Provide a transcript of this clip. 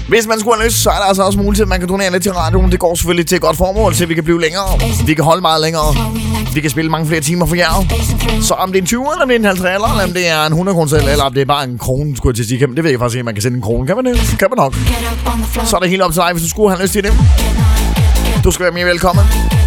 Hvis man skulle have lyst, så er der altså også mulighed, at man kan donere lidt til radioen. Det går selvfølgelig til et godt formål, så vi kan blive længere. Vi kan holde meget længere. Vi kan spille mange flere timer for jer. Så om det er en 20, eller om det er en 50, eller om det er en 100 kroner selv, eller om det er bare en krone, skulle jeg til at sige. Det ved jeg faktisk ikke, man kan sende en krone. Kan man det? Kan man nok. Så er det helt op til dig, hvis du skulle have lyst til det. Du skal være mere velkommen.